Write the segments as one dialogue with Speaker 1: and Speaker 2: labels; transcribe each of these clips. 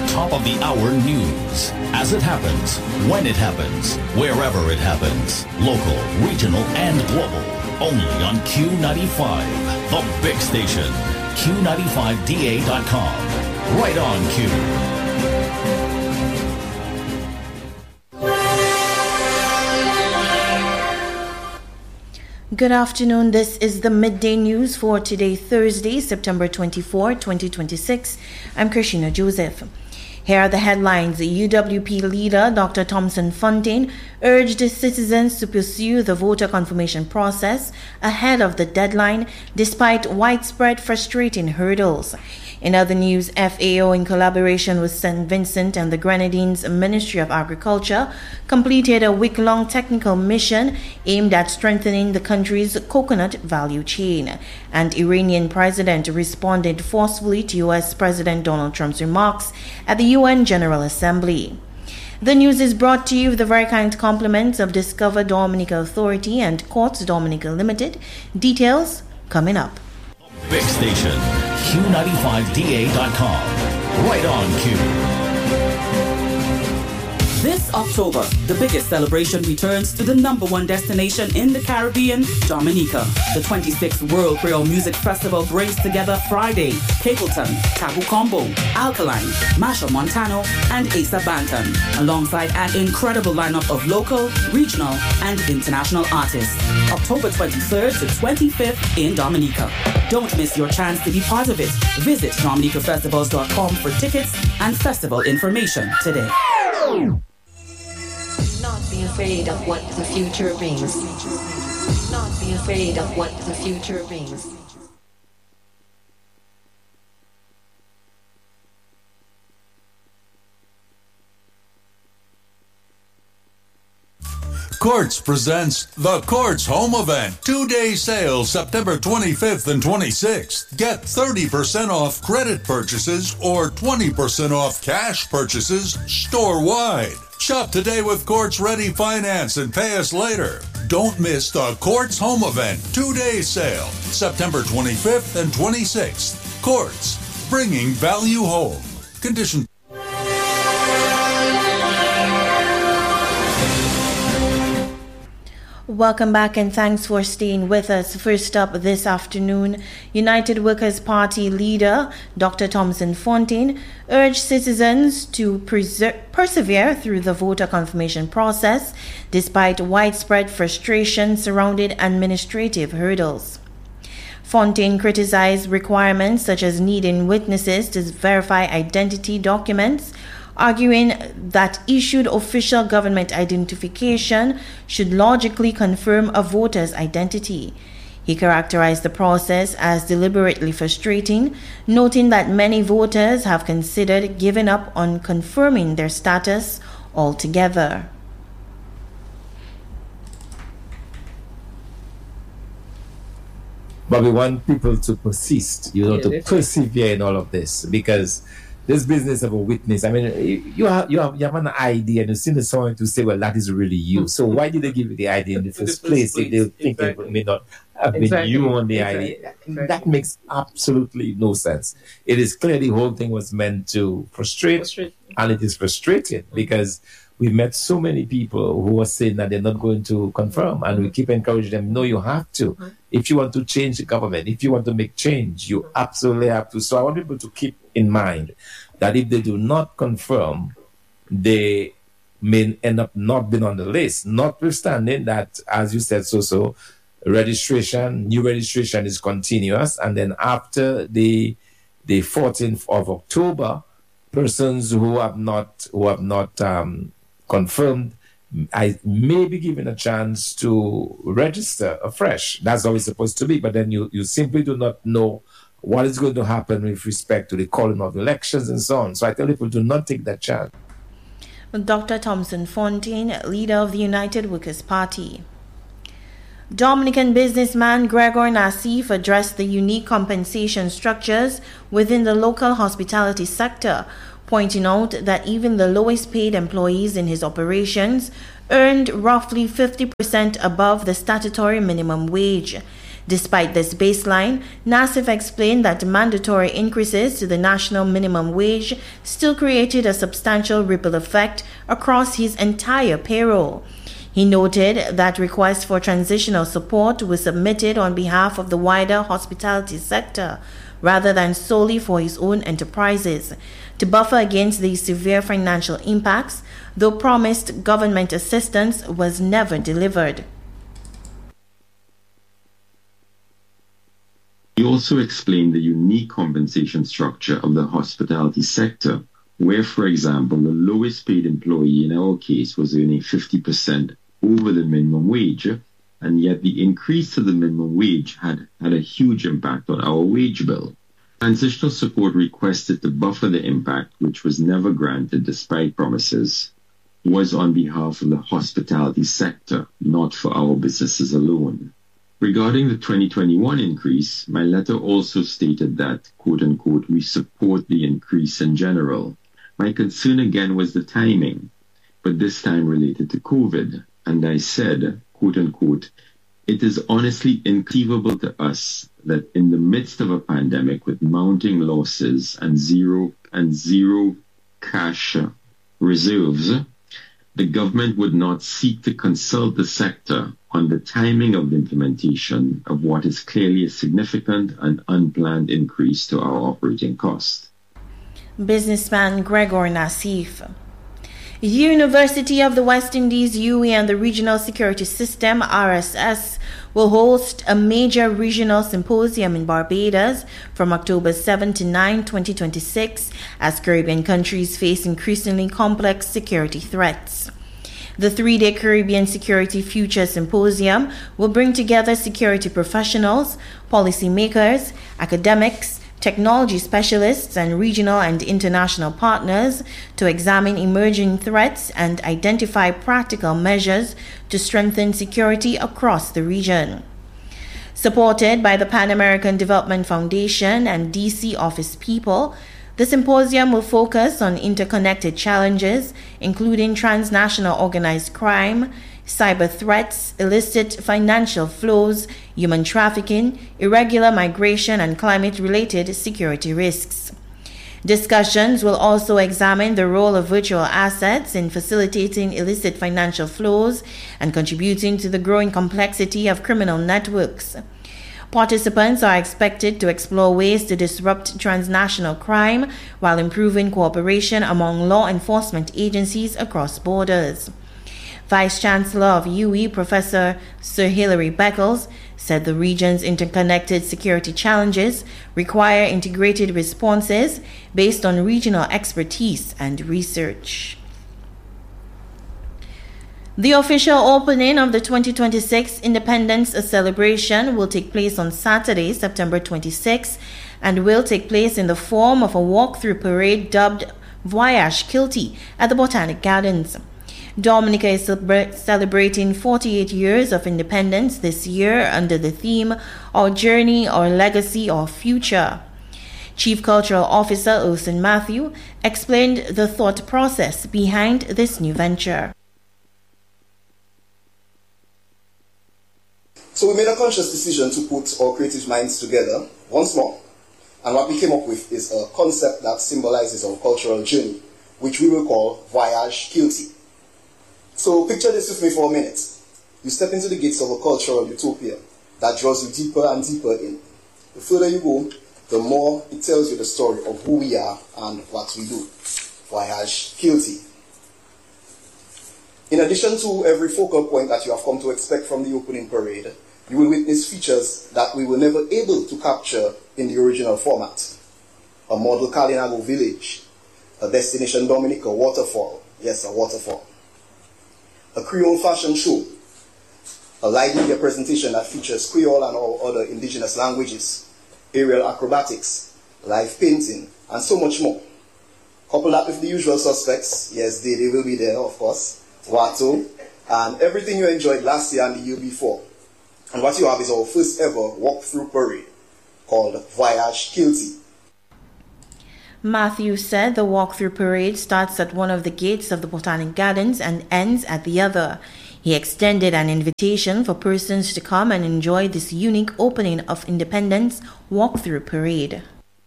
Speaker 1: top of the hour news. As it happens, when it happens, wherever it happens. Local, regional, and global. Only on Q95, the big station. Q95DA.com. Right on Q.
Speaker 2: Good afternoon. This is the midday news for today, Thursday, September 24, 2026. I'm Krishina Joseph. Here are the headlines. UWP leader Dr. Thompson Fontaine urged citizens to pursue the voter confirmation process ahead of the deadline despite widespread frustrating hurdles. In other news, FAO, in collaboration with St. Vincent and the Grenadines Ministry of Agriculture, completed a week-long technical mission aimed at strengthening the country's coconut value chain. And Iranian president responded forcefully to U.S. President Donald Trump's remarks at the UN General Assembly. The news is brought to you with the very kind compliments of Discover Dominica Authority and Quartz Dominica Limited. Details coming up.
Speaker 1: Big station, Q95DA.com. Right on Q.
Speaker 3: This October, the biggest celebration returns to the #1 destination in the Caribbean, Dominica. The 26th World Creole Music Festival brings together Friday, Capleton, Tabu Combo, Alkaline, Machel Montano, and Asa Banton, alongside an incredible lineup of local, regional, and international artists. October 23rd to 25th in Dominica. Don't miss your chance to be part of it. Visit DominicaFestivals.com for tickets and festival information today.
Speaker 4: Not be afraid of what the future brings. Not be afraid of what the future brings.
Speaker 5: Quartz presents the Quartz Home Event. 2-day sale September 25th and 26th. Get 30% off credit purchases or 20% off cash purchases store-wide. Shop today with Quartz Ready Finance and pay us later. Don't miss the Quartz Home Event 2-day sale September 25th and 26th. Quartz, bringing value home. Condition.
Speaker 2: Welcome back and thanks for staying with us. First up this afternoon, United Workers' Party leader Dr. Thompson Fontaine urged citizens to persevere through the voter confirmation process despite widespread frustration surrounding administrative hurdles. Fontaine criticized requirements such as needing witnesses to verify identity documents, arguing that issued official government identification should logically confirm a voter's identity. He characterized the process as deliberately frustrating, noting that many voters have considered giving up on confirming their status altogether.
Speaker 6: But we want people to persist, to persevere in all of this, because this business of a witness, I mean, you have an ID and you send someone to say, well, that is really you. So why did they give you the ID in the first place if they think it may not have been you on the ID? That makes absolutely no sense. It is clear the whole thing was meant to frustrate. And it is frustrating because we've met so many people who are saying that they're not going to confirm, and we keep encouraging them, no, you have to. If you want to change the government, if you want to make change, you absolutely have to. So I want people to keep in mind that if they do not confirm, they may end up not being on the list, notwithstanding that, as you said, new registration is continuous, and then after the 14th of October, persons who have not confirmed, I may be given a chance to register afresh. That's how it's supposed to be. But then you simply do not know what is going to happen with respect to the calling of elections and so on. So I tell people, do not take that chance.
Speaker 2: Dr. Thompson Fontaine, leader of the United Workers' Party. Dominican businessman Gregor Nassif addressed the unique compensation structures within the local hospitality sector, pointing out that even the lowest paid employees in his operations earned roughly 50% above the statutory minimum wage. Despite this baseline, Nassif explained that mandatory increases to the national minimum wage still created a substantial ripple effect across his entire payroll. He noted that requests for transitional support were submitted on behalf of the wider hospitality sector rather than solely for his own enterprises to buffer against these severe financial impacts, though promised government assistance was never delivered.
Speaker 7: He also explained the unique compensation structure of the hospitality sector, where, for example, the lowest paid employee in our case was earning 50% over the minimum wage, and yet the increase to the minimum wage had a huge impact on our wage bill. Transitional support requested to buffer the impact, which was never granted despite promises, was on behalf of the hospitality sector, not for our businesses alone. Regarding the 2021 increase, my letter also stated that, quote-unquote, we support the increase in general. My concern again was the timing, but this time related to COVID. And I said, quote-unquote, it is honestly inconceivable to us that in the midst of a pandemic with mounting losses and zero cash reserves, the government would not seek to consult the sector on the timing of the implementation of what is clearly a significant and unplanned increase to our operating costs.
Speaker 2: Businessman Gregor Nassif. University of the West Indies, UWI, and the Regional Security System, RSS, will host a major regional symposium in Barbados from October 7 to 9, 2026, as Caribbean countries face increasingly complex security threats. The three-day Caribbean Security Future Symposium will bring together security professionals, policymakers, academics, technology specialists, and regional and international partners to examine emerging threats and identify practical measures to strengthen security across the region. Supported by the Pan American Development Foundation and DC Office People, the symposium will focus on interconnected challenges, including transnational organized crime, cyber threats, illicit financial flows, human trafficking, irregular migration, and climate-related security risks. Discussions will also examine the role of virtual assets in facilitating illicit financial flows and contributing to the growing complexity of criminal networks. Participants are expected to explore ways to disrupt transnational crime while improving cooperation among law enforcement agencies across borders. Vice-Chancellor of UWI, Professor Sir Hilary Beckles, said the region's interconnected security challenges require integrated responses based on regional expertise and research. The official opening of the 2026 Independence Celebration will take place on Saturday, September 26, and will take place in the form of a walk-through parade dubbed Voyage Kilty at the Botanic Gardens. Dominica is celebrating 48 years of independence this year under the theme Our Journey, Our Legacy, Our Future. Chief Cultural Officer Urson Matthew explained the thought process behind this new venture.
Speaker 8: So we made a conscious decision to put our creative minds together once more, and what we came up with is a concept that symbolizes our cultural journey, which we will call Voyage Kilty. So picture this with me for a minute. You step into the gates of a cultural utopia that draws you deeper and deeper in. The further you go, the more it tells you the story of who we are and what we do. Voyage Kilty. In addition to every focal point that you have come to expect from the opening parade, you will witness features that we were never able to capture in the original format. A model Kalinago village, a destination Dominica waterfall, yes, a waterfall. A Creole fashion show, a live media presentation that features Creole and all other indigenous languages, aerial acrobatics, live painting, and so much more. Couple that with the usual suspects, yes, they will be there, of course, Watu, and everything you enjoyed last year and the year before. And what you have is our first ever walk-through parade called Voyage Kilty.
Speaker 2: Matthew said the walk-through parade starts at one of the gates of the Botanic Gardens and ends at the other. He extended an invitation for persons to come and enjoy this unique opening of Independence walkthrough parade.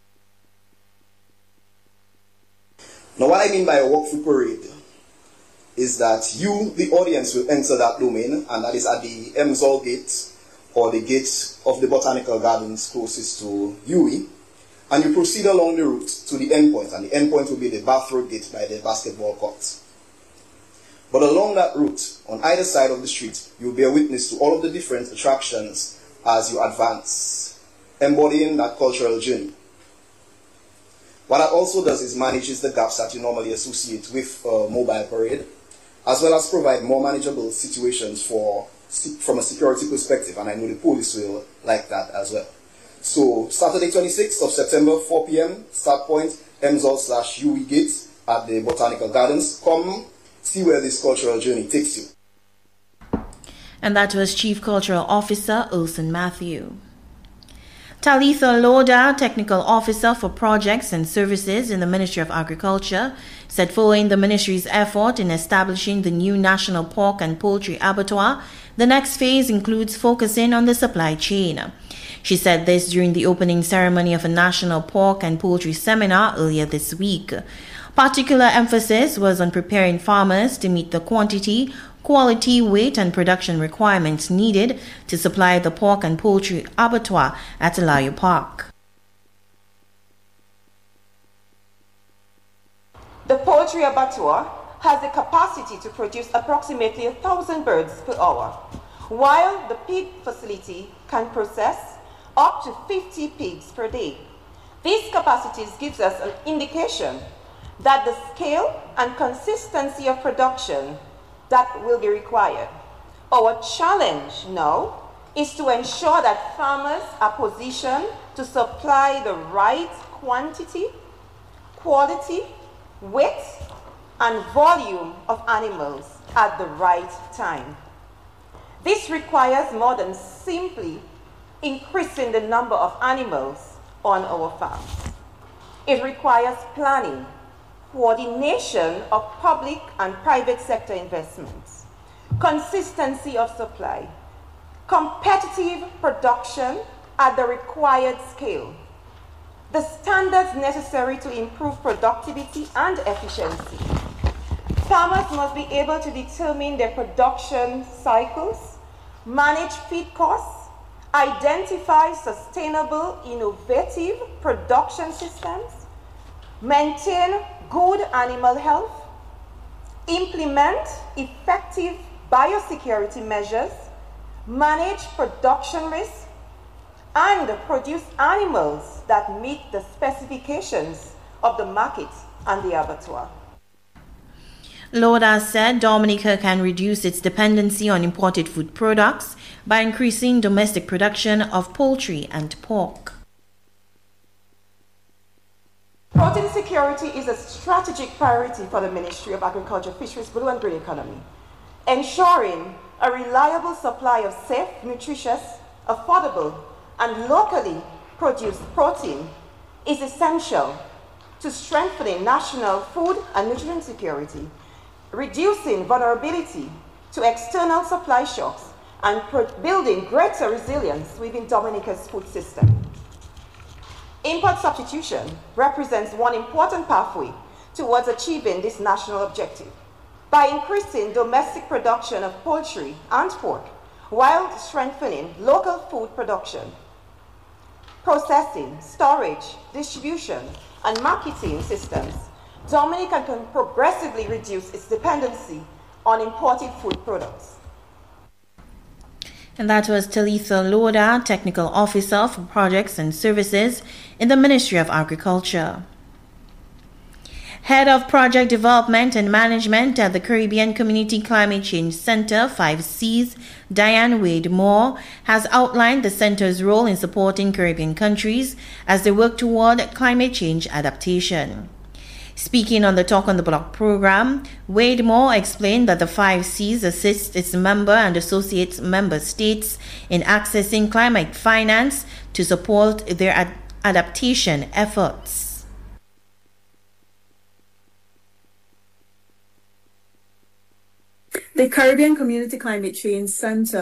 Speaker 8: Now, what I mean by a walkthrough parade is that you, the audience, will enter that domain, and that is at the Emsall Gate, or the gate of the Botanical Gardens closest to UWI, and you proceed along the route to the endpoint, and the endpoint will be the Bath Road Gate by the basketball court. But along that route, on either side of the street, you'll bear witness to all of the different attractions as you advance, embodying that cultural journey. What that also does is manages the gaps that you normally associate with a mobile parade, as well as provide more manageable situations from a security perspective, and I know the police will like that as well. So, Saturday 26th of September, 4 p.m., start point, Emsall/UWI Gate at the Botanical Gardens. Come see where this cultural journey takes you.
Speaker 2: And that was Chief Cultural Officer Olson Matthew. Talitha Loda, Technical Officer for Projects and Services in the Ministry of Agriculture, said following the ministry's effort in establishing the new National Pork and Poultry Abattoir, the next phase includes focusing on the supply chain. She said this during the opening ceremony of a National Pork and Poultry Seminar earlier this week. Particular emphasis was on preparing farmers to meet the quantity, quality, weight, and production requirements needed to supply the pork and poultry abattoir at Alayu Park.
Speaker 9: The poultry abattoir has the capacity to produce approximately 1,000 birds per hour, while the pig facility can process up to 50 pigs per day. These capacities gives us an indication that the scale and consistency of production that will be required. Our challenge now is to ensure that farmers are positioned to supply the right quantity, quality, weight, and volume of animals at the right time. This requires more than simply increasing the number of animals on our farms. It requires planning, coordination of public and private sector investments, consistency of supply, competitive production at the required scale, the standards necessary to improve productivity and efficiency. Farmers must be able to determine their production cycles, manage feed costs, identify sustainable, innovative production systems, maintain good animal health, implement effective biosecurity measures, manage production risk, and produce animals that meet the specifications of the market and the abattoir.
Speaker 2: Loda said Dominica can reduce its dependency on imported food products by increasing domestic production of poultry and pork.
Speaker 9: Protein security is a strategic priority for the Ministry of Agriculture, Fisheries, Blue and Green Economy. Ensuring a reliable supply of safe, nutritious, affordable, and locally produced protein is essential to strengthening national food and nutrient security, reducing vulnerability to external supply shocks, and building greater resilience within Dominica's food system. Import substitution represents one important pathway towards achieving this national objective by increasing domestic production of poultry and pork while strengthening local food production. Processing, storage, distribution, and marketing systems, Dominica can progressively reduce its dependency on imported food products.
Speaker 2: And that was Talitha Loda, Technical Officer for Projects and Services in the Ministry of Agriculture. Head of Project Development and Management at the Caribbean Community Climate Change Center, 5Cs, Diane Wade Moore, has outlined the center's role in supporting Caribbean countries as they work toward climate change adaptation. Speaking on the Talk on the Block program, Wade Moore explained that the 5Cs assist its member and associate member states in accessing climate finance to support their adaptation efforts.
Speaker 10: The Caribbean Community Climate Change Center